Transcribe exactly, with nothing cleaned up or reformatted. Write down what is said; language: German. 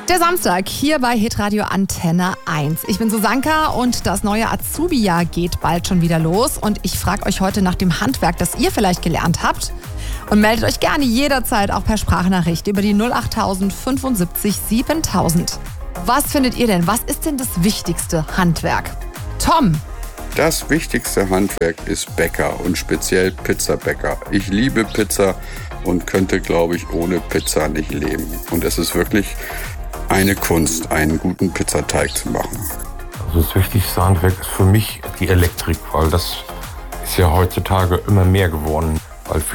Der Samstag hier bei Hitradio Antenne eins. Ich bin Susanka und das neue Azubi-Jahr geht bald schon wieder los. Und ich frage euch heute nach dem Handwerk, das ihr vielleicht gelernt habt. Und meldet euch gerne jederzeit auch per Sprachnachricht über die null acht fünfundsiebzig siebentausend. Was findet ihr denn? Was ist denn das wichtigste Handwerk? Tom? Das wichtigste Handwerk ist Bäcker und speziell Pizzabäcker. Ich liebe Pizza und könnte, glaube ich, ohne Pizza nicht leben. Und es ist wirklich eine Kunst, einen guten Pizzateig zu machen. Also das wichtigste Handwerk ist für mich die Elektrik, weil das ist ja heutzutage immer mehr geworden. Weil